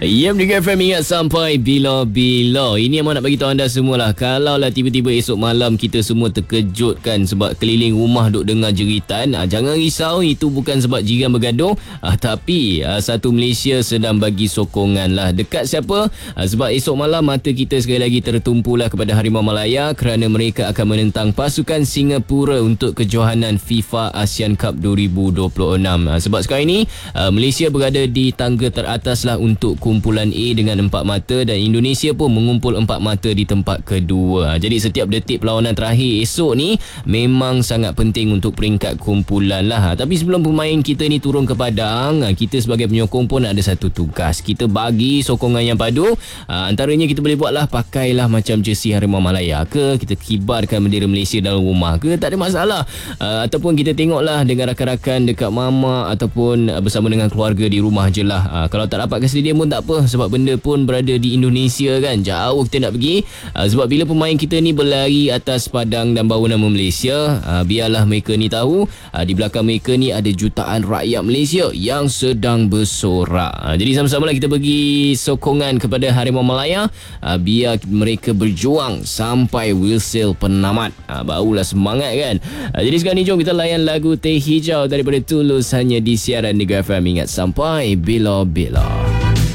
Ya, Mega FM ingat sampai bila-bila. Ini yang nak bagi tahu anda semualah. Kalau lah tiba-tiba esok malam kita semua terkejut kan sebab keliling rumah duk dengar jeritan, jangan risau, itu bukan sebab jiran bergaduh, tapi satu Malaysia sedang bagi sokongan lah. Dekat siapa? Sebab esok malam mata kita sekali lagi tertumpulah kepada Harimau Malaya kerana mereka akan menentang pasukan Singapura untuk kejohanan FIFA Asian Cup 2026. Sebab sekarang ini Malaysia berada di tangga teratas lah untuk kumpulan A dengan 4 mata dan Indonesia pun mengumpul 4 mata di tempat kedua. Jadi setiap detik perlawanan terakhir esok ni memang sangat penting untuk peringkat kumpulan lah. Tapi sebelum pemain kita ni turun ke padang, kita sebagai penyokong pun ada satu tugas. Kita bagi sokongan yang padu. Antaranya kita boleh buat lah, pakailah macam jersey Harimau Malaya ke, kita kibarkan bendera Malaysia dalam rumah ke, tak ada masalah. Ataupun kita tengoklah dengan rakan-rakan dekat mama ataupun bersama dengan keluarga di rumah je lah. Kalau tak dapat ke stadium pun tak apa, sebab benda pun berada di Indonesia kan, jauh kita nak pergi. Sebab bila pemain kita ni berlari atas padang dan bawa nama Malaysia, biarlah mereka ni tahu di belakang mereka ni ada jutaan rakyat Malaysia yang sedang bersorak. Jadi sama-sama lah kita bagi sokongan kepada Harimau Malaya, biar mereka berjuang sampai whistle penamat, barulah semangat kan. Jadi sekarang ni jom kita layan lagu Teh Hijau daripada Tulus hanya di siaran Mega FM ingat sampai bila-bila.